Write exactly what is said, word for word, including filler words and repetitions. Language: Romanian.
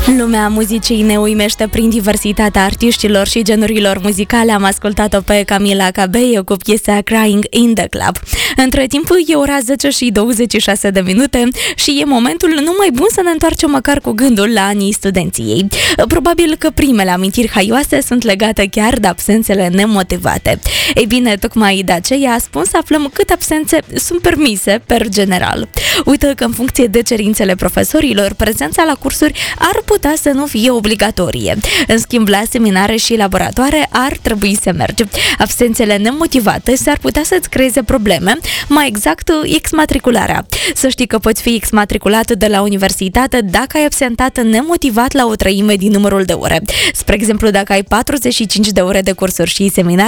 Lumea muzicii ne uimește prin diversitatea artiștilor și genurilor muzicale. Am ascultat-o pe Camila Cabello cu piesa Crying in the Club. Între timp e ora zece și douăzeci și șase de minute și e momentul numai bun să ne întoarcem măcar cu gândul la anii studenției. Probabil că primele amintiri haioase sunt legate chiar de absențele nemotivate. Ei bine, tocmai de aceea spun să aflăm câte absențe sunt permise per general. Uite că în funcție de cerințele profesorilor, prezența la cursuri ar putea să nu fie obligatorie. În schimb, la seminare și laboratoare ar trebui să mergi. Absențele nemotivate s-ar putea să-ți creeze probleme, mai exact exmatricularea. Să știi că poți fi exmatriculat de la universitate dacă ai absentat nemotivat la o treime din numărul de ore. Spre exemplu, dacă ai patruzeci și cinci de ore de cursuri și seminare,